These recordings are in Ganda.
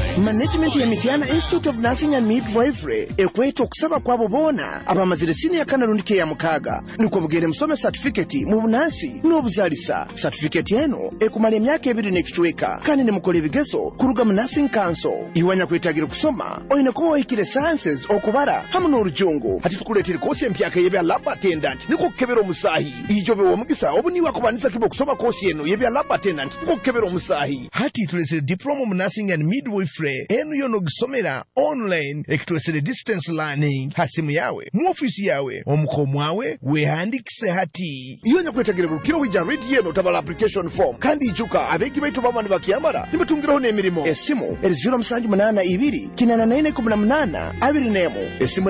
Management ya Mityana Institute of Nursing and Midwifery ekweta okusaba kwabo bona abamazire senior kanalundike ya mukaga nuko bugere musome certificate mu bunansi n'obuzalisa. Certificate eno ekumala emyaka 2 n'ekichweka kandi ne mukole bigezo kuruga mu Nursing Council. Iwanya kwetagira kusoma oyina kuba oyikire sciences okubara hamu n'orujungu hati tukuletera kosi empyaka yebya lab attendant niko kukebera omusahi ijo bewo mugisa obuniwa kubanisa kibo kusoma kosi eno yebya lab attendant niko kukebera omusahi hati tulesere diploma mu Nursing and Midwifery eno yono gisomera online ekitwesere distance learning hasimu yawe mu office yawe omukomwawe wehandikise hati iyonya kwetagira rukiro wija read yeno tabala application form kandi ijuka abegi baitu bamani bakiyamara nibatungiraho n'emirimo. Esimu 0782 kinana abiri nemo esimu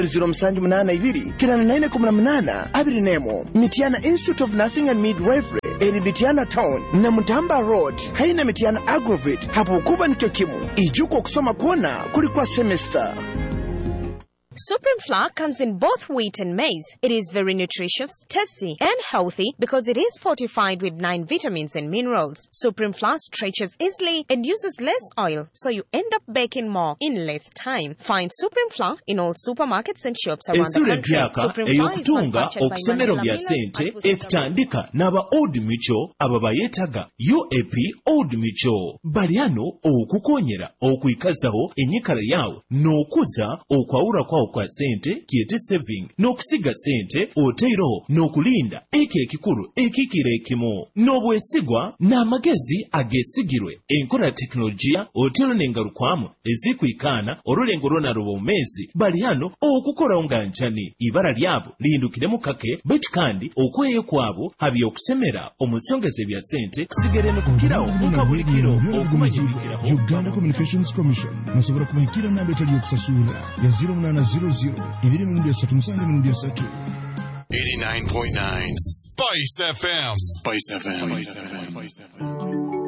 0782 kinana abiri nemo. Mityana Institute of Nursing and Midwifery eri Mityana Town na Mutamba Road haina Mityana Aggravate hapo kuba nikekimu ijuko kusoma kuona kulikuwa semester. Supreme Flour comes in both wheat and maize. It is very nutritious, tasty, and healthy because it is fortified with 9 vitamins and minerals. Supreme Flour stretches easily and uses less oil, so you end up baking more in less time. Find Supreme Flour in all supermarkets and shops around the country. Supreme Flour is manufactured by Mandela Millers. Ekutandika n'aba Old Mutual ababayetaga UAP Old Mutual. Baliano okukonyera okuyikazaho enyikala yawo n'okuza okwawula kwa sente kiete saving n'okusiga sente oteiro n'okulinda ekikulu ekikire ekimo n'obwesigwa n'amagezi agesigirwe enkola teknolojia oteiro n'engalukwamu ezikwikana olulengo lwonaluba omumezi bali hano okukola nga njani ibara lyabo lindukiremu kake beti kandi okweyo kwabo habi okusemera omusongeze bya sente kusigere n'okukirawo mukabulikiro okumanyirikiraho. Uganda Communications Commission musobora kubahikira namba etali yokusasula ya 0800 89.9 Spice FM. Spice FM.